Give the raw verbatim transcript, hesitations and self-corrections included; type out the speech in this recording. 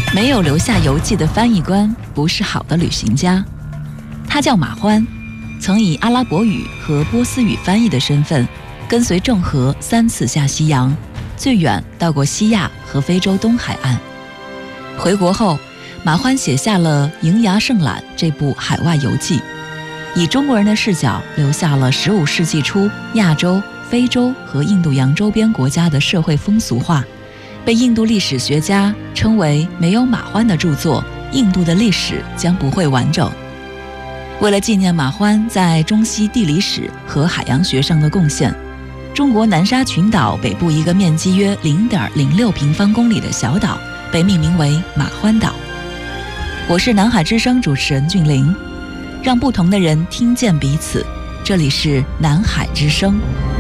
没有留下游记的翻译官不是好的旅行家。他叫马欢，曾以阿拉伯语和波斯语翻译的身份，跟随郑和三次下西洋，最远到过西亚和非洲东海岸。回国后，马欢写下了《瀛涯胜览》这部海外游记，以中国人的视角留下了十五世纪初亚洲、非洲和印度洋周边国家的社会风俗画，被印度历史学家称为没有马欢的著作，印度的历史将不会完整。为了纪念马欢在中西地理史和海洋学上的贡献，中国南沙群岛北部一个面积约 零点零六平方公里的小岛被命名为马欢岛。我是南海之声主持人俊玲，让不同的人听见彼此，这里是南海之声。